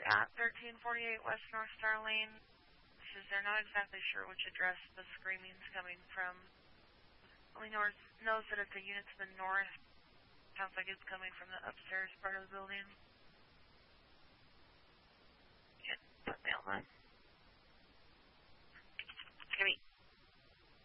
at 1348 West North Star Lane. Says they're not exactly sure which address the screaming's coming from. Only knows that it's a unit to the north. Sounds like it's coming from the upstairs part of the building.